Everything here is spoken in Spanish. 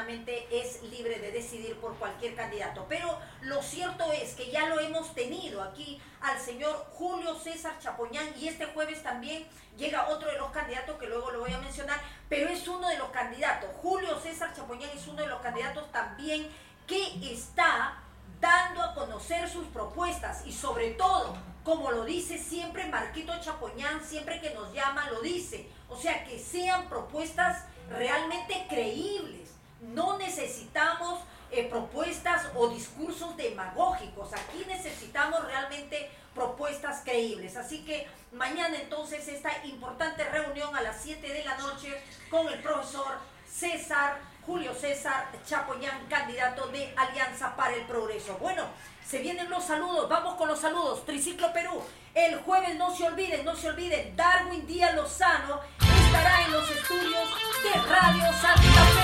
ciudadanamente es libre de decidir por cualquier candidato. Pero lo cierto es que ya lo hemos tenido aquí al señor Julio César Chapoñán, y este jueves también llega otro de los candidatos que luego lo voy a mencionar, pero es uno de los candidatos. Julio César Chapoñán es uno de los candidatos también que está dando a conocer sus propuestas, y sobre todo, como lo dice siempre Marquito Chapoñán, siempre que nos llama lo dice, o sea, que sean propuestas realmente creíbles. No necesitamos propuestas o discursos demagógicos, aquí necesitamos realmente propuestas creíbles. Así que mañana entonces esta importante reunión a las 7 de la noche con el profesor Julio César Chapoñán, candidato de Alianza para el Progreso. Bueno, se vienen los saludos, vamos con los saludos. Triciclo Perú, el jueves no se olviden, Darwin Díaz Lozano estará en los estudios de Radio Santa Fe.